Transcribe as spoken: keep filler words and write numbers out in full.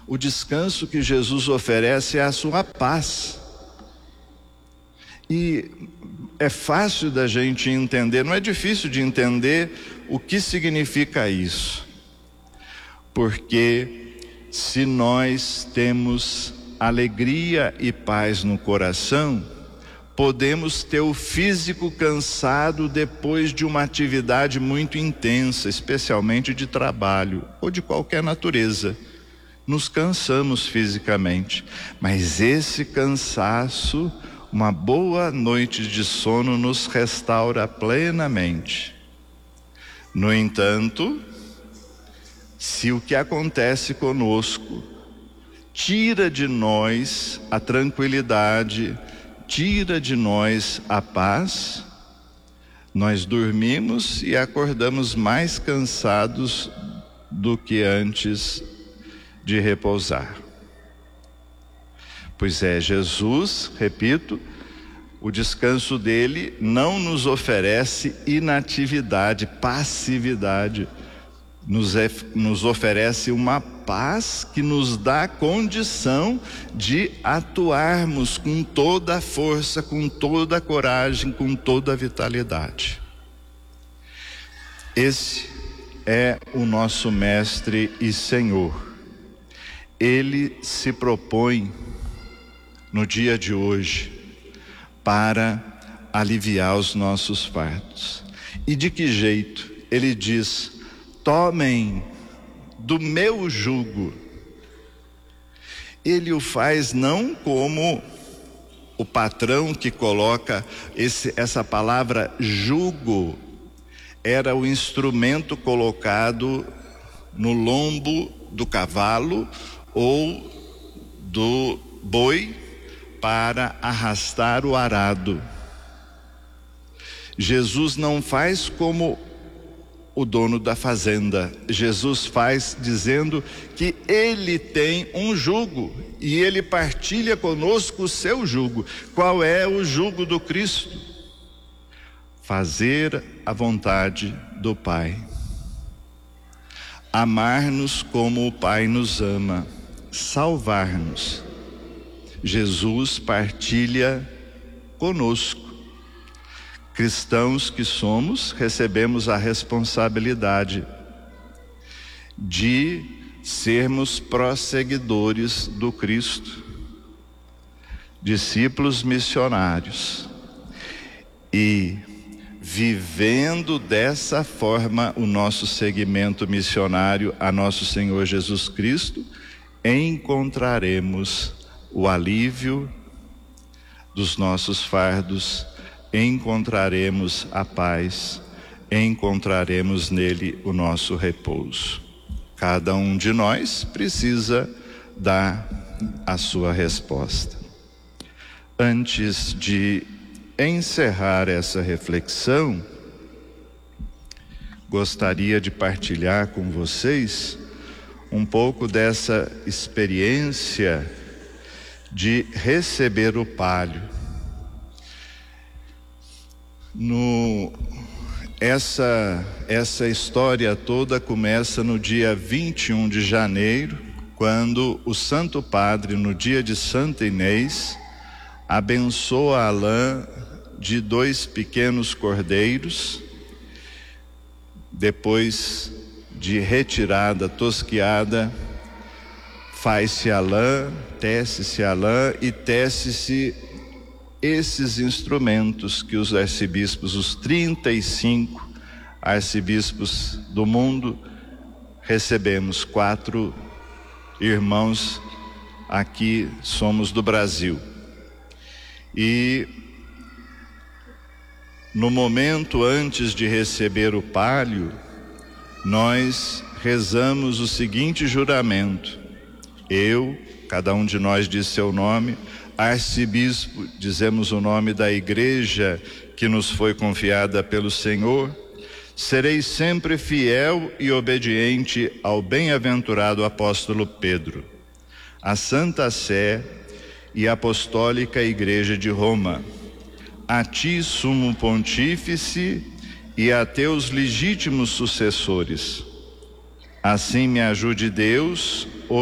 O descanso que Jesus oferece é a sua paz. E é fácil da gente entender, não é difícil de entender o que significa isso. Porque se nós temos alegria e paz no coração, podemos ter o físico cansado depois de uma atividade muito intensa, especialmente de trabalho ou de qualquer natureza. Nos cansamos fisicamente, mas esse cansaço, uma boa noite de sono nos restaura plenamente. No entanto, se o que acontece conosco tira de nós a tranquilidade, tira de nós a paz, nós dormimos e acordamos mais cansados do que antes de repousar. Pois é, Jesus, repito, o descanso dele não nos oferece inatividade, passividade, nos, é, nos oferece uma paz que nos dá condição de atuarmos com toda a força, com toda a coragem, com toda a vitalidade. Esse é o nosso Mestre e Senhor. Ele se propõe no dia de hoje para aliviar os nossos fardos. E de que jeito? Ele diz: tomem do meu jugo. Ele o faz não como o patrão que coloca esse, essa palavra jugo, era o instrumento colocado no lombo do cavalo ou do boi para arrastar o arado. Jesus não faz como o dono da fazenda. Jesus faz dizendo que ele tem um jugo e ele partilha conosco o seu jugo. Qual é o jugo do Cristo? Fazer a vontade do Pai. Amar-nos como o Pai nos ama. Salvar-nos. Jesus partilha conosco. Cristãos que somos, recebemos a responsabilidade de sermos prosseguidores do Cristo, discípulos missionários, e vivendo dessa forma o nosso seguimento missionário a nosso Senhor Jesus Cristo, encontraremos o alívio dos nossos fardos, encontraremos a paz, encontraremos nele o nosso repouso. Cada um de nós precisa dar a sua resposta. Antes de encerrar essa reflexão, gostaria de partilhar com vocês um pouco dessa experiência de receber o palio. No, essa, essa história toda começa no dia vinte e um de janeiro, quando o Santo Padre, no dia de Santa Inês, abençoa a lã de dois pequenos cordeiros. Depois de retirada, tosquiada, faz-se a lã, tece-se a lã e tece-se esses instrumentos que os arcebispos, os trinta e cinco arcebispos do mundo, recebemos. Quatro irmãos aqui somos do Brasil. E no momento antes de receber o palio, nós rezamos o seguinte juramento. Eu, cada um de nós diz seu nome, arcebispo, dizemos o nome da igreja que nos foi confiada pelo Senhor, serei sempre fiel e obediente ao bem-aventurado apóstolo Pedro, à Santa Sé e Apostólica Igreja de Roma, a ti, sumo pontífice, e a teus legítimos sucessores. Assim me ajude Deus,